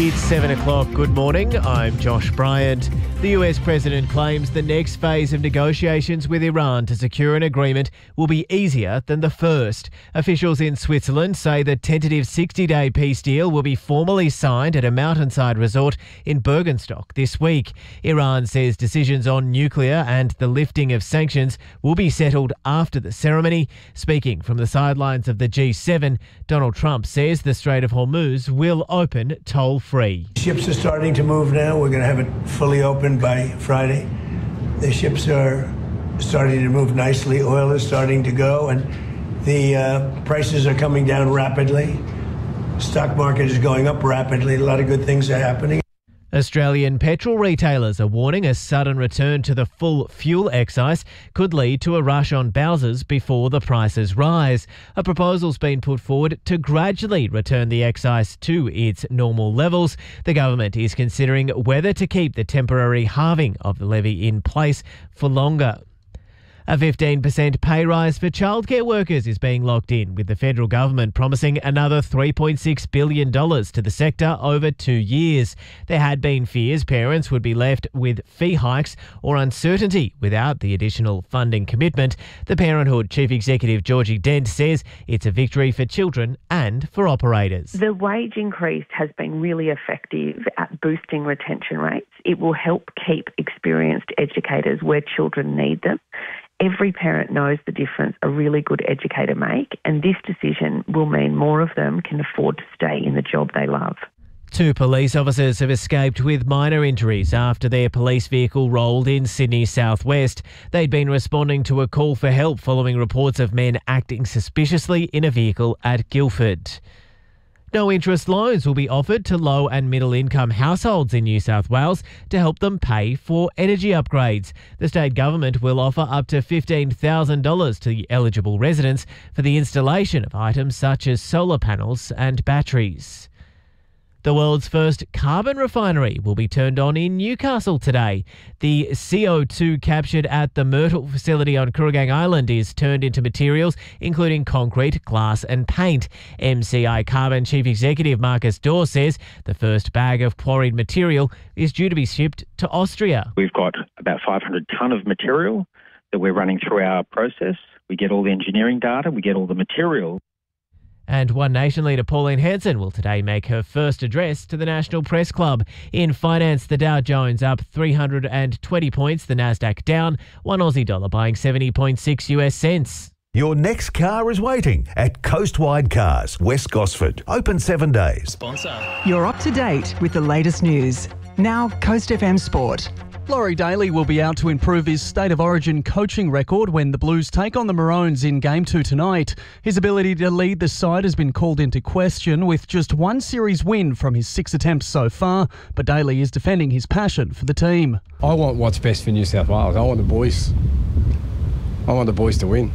It's 7 o'clock. Good morning. I'm Josh Bryant. The US president claims the next phase of negotiations with Iran to secure an agreement will be easier than the first. Officials in Switzerland say the tentative 60-day peace deal will be formally signed at a mountainside resort in Bergenstock this week. Iran says decisions on nuclear and the lifting of sanctions will be settled after the ceremony. Speaking from the sidelines of the G7, Donald Trump says the Strait of Hormuz will open toll-free. Ships are starting to move now. We're going to have it fully open by Friday. The ships are starting to move nicely. Oil is starting to go, and the prices are coming down rapidly. Stock market is going up rapidly. A lot of good things are happening. Australian petrol retailers are warning a sudden return to the full fuel excise could lead to a rush on Bowsers before the prices rise. A proposal's been put forward to gradually return the excise to its normal levels. The government is considering whether to keep the temporary halving of the levy in place for longer. A 15% pay rise for childcare workers is being locked in, with the federal government promising another $3.6 billion to the sector over 2 years. There had been fears parents would be left with fee hikes or uncertainty without the additional funding commitment. The Parenthood Chief Executive Georgie Dent says it's a victory for children and for operators. The wage increase has been really effective at boosting retention rates. It will help keep experienced educators where children need them. Every parent knows the difference a really good educator make, and this decision will mean more of them can afford to stay in the job they love. 2 police officers have escaped with minor injuries after their police vehicle rolled in Sydney's southwest. They'd been responding to a call for help following reports of men acting suspiciously in a vehicle at Guildford. No interest loans will be offered to low and middle income households in New South Wales to help them pay for energy upgrades. The state government will offer up to $15,000 to eligible residents for the installation of items such as solar panels and batteries. The world's first carbon refinery will be turned on in Newcastle today. The CO2 captured at the Myrtle facility on Kooragang Island is turned into materials including concrete, glass and paint. MCI Carbon Chief Executive Marcus Dorr says the first bag of quarried material is due to be shipped to Austria. We've got about 500 tonne of material that we're running through our process. We get all the engineering data, we get all the material. And One Nation leader Pauline Hanson will today make her first address to the National Press Club. In finance, the Dow Jones up 320 points, the Nasdaq down, one Aussie dollar buying 70.6 US cents. Your next car is waiting at Coastwide Cars, West Gosford. Open 7 days. Sponsor. You're up to date with the latest news. Now, Coast FM Sport. Laurie Daly will be out to improve his State of Origin coaching record when the Blues take on the Maroons in Game 2 tonight. His ability to lead the side has been called into question with just one series win from his 6 attempts so far, but Daly is defending his passion for the team. I want what's best for New South Wales. I want the boys. I want the boys to win.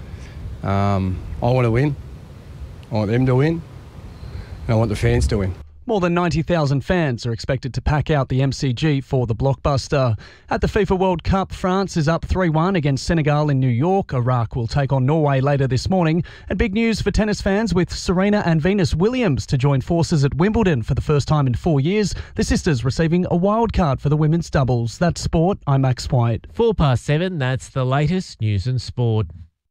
I want to win. I want them to win. And I want the fans to win. More than 90,000 fans are expected to pack out the MCG for the blockbuster. At the FIFA World Cup, France is up 3-1 against Senegal in New York. Iraq will take on Norway later this morning. And big news for tennis fans with Serena and Venus Williams to join forces at Wimbledon for the first time in 4 years. The sisters receiving a wild card for the women's doubles. That's sport. I'm Max White. 7:04, that's the latest news and sport.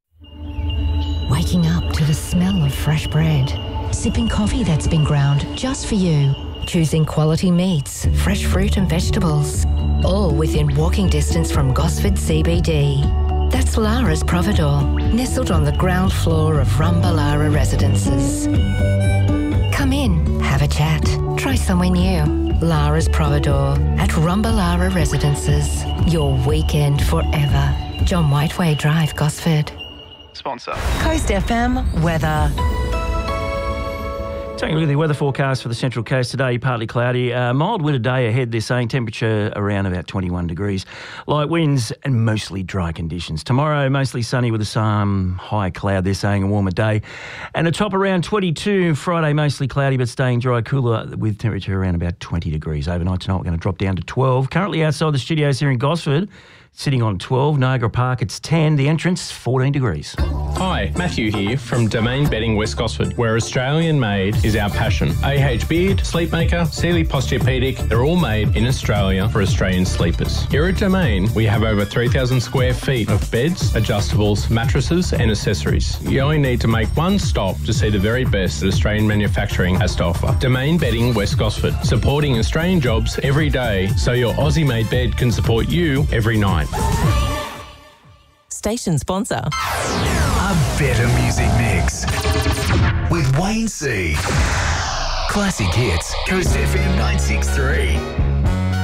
Waking up to the smell of fresh bread. Sipping coffee that's been ground just for you. Choosing quality meats, fresh fruit and vegetables. All within walking distance from Gosford CBD. That's Lara's Providore, nestled on the ground floor of Rumba Lara Residences. Come in, have a chat, try somewhere new. Lara's Providore at Rumba Lara Residences. Your weekend forever. John Whiteway Drive, Gosford. Sponsor. Coast FM Weather. Taking a look at the weather forecast for the Central Coast today, partly cloudy. Mild winter day ahead, they're saying. Temperature around about 21 degrees. Light winds and mostly dry conditions. Tomorrow, mostly sunny with some high cloud, they're saying, a warmer day. And a top around 22. Friday, mostly cloudy but staying dry, cooler with temperature around about 20 degrees. Overnight tonight, we're going to drop down to 12. Currently outside the studios here in Gosford, Sitting on 12, Niagara Park, it's 10. The entrance, 14 degrees. Hi, Matthew here from Domain Bedding West Gosford, where Australian made is our passion. AH Beard, Sleepmaker, Sealy Posturepedic, they're all made in Australia for Australian sleepers. Here at Domain, we have over 3,000 square feet of beds, adjustables, mattresses and accessories. You only need to make one stop to see the very best that Australian manufacturing has to offer. Domain Bedding West Gosford, supporting Australian jobs every day so your Aussie-made bed can support you every night. Station sponsor. A better music mix with Wayne C. Classic hits, Coast FM 963.